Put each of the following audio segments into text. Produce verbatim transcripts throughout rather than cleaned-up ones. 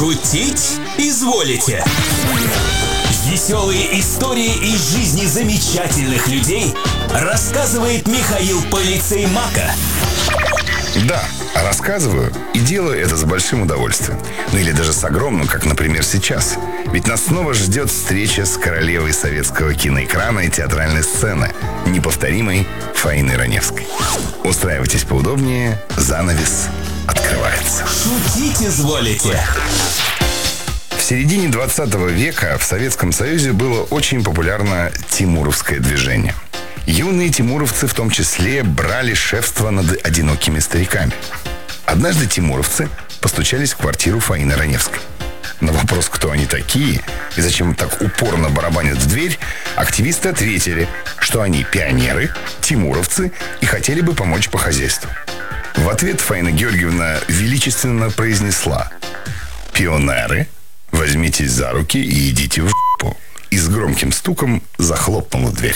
Шутить изволите. Веселые истории из жизни замечательных людей рассказывает Михаил Полицеймака. Да, рассказываю и делаю это с большим удовольствием. Ну или даже с огромным, как, например, сейчас. Ведь нас снова ждет встреча с королевой советского киноэкрана и театральной сцены, неповторимой Фаиной Раневской. Устраивайтесь поудобнее, занавес открывается. Шутить изволите. В середине двадцатого века в Советском Союзе было очень популярно тимуровское движение. Юные тимуровцы в том числе брали шефство над одинокими стариками. Однажды тимуровцы постучались в квартиру Фаины Раневской. На вопрос, кто они такие и зачем так упорно барабанят в дверь, активисты ответили, что они пионеры, тимуровцы и хотели бы помочь по хозяйству. В ответ Фаина Георгиевна величественно произнесла: «Пионеры, возьмитесь за руки и идите в жопу». И с громким стуком захлопнула дверь.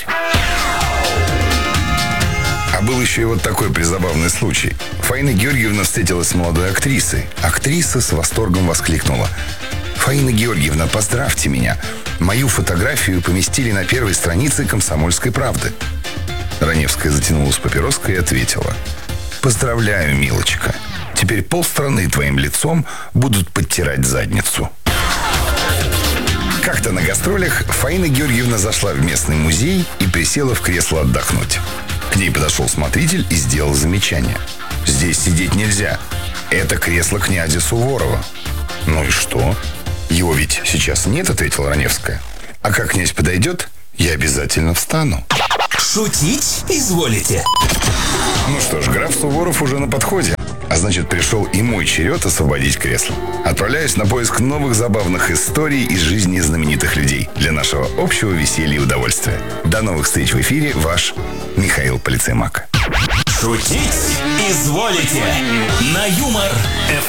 А был еще и вот такой призабавный случай. Фаина Георгиевна встретилась с молодой актрисой. Актриса с восторгом воскликнула: «Фаина Георгиевна, поздравьте меня. Мою фотографию поместили на первой странице «Комсомольской правды». Раневская затянулась папироской и ответила: «Поздравляю, милочка. Теперь полстраны твоим лицом будут подтирать задницу». Как-то на гастролях Фаина Георгиевна зашла в местный музей и присела в кресло отдохнуть. К ней подошел смотритель и сделал замечание: «Здесь сидеть нельзя. Это кресло князя Суворова». «Ну и что? Его ведь сейчас нет», — ответила Раневская. «А как князь подойдет, я обязательно встану». Шутить изволите. Ну что ж, граф Суворов уже на подходе. А значит, пришел и мой черед освободить кресло. Отправляюсь на поиск новых забавных историй из жизни знаменитых людей для нашего общего веселья и удовольствия. До новых встреч в эфире. Ваш Михаил Полицеймак. Шутить изволите. На Юмор эф